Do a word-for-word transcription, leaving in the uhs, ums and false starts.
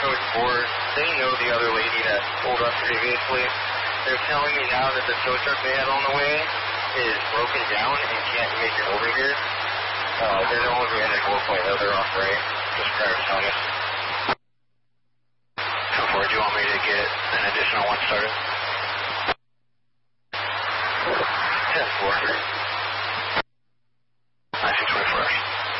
Code four, they know the other lady that pulled up previously. They're telling me now that the tow truck they had on the way is broken down and can't make it over here. Uh, they're no longer in at four point oh, they're off right, just prior to telling us. Code four, do you want me to get an additional one started? ten four.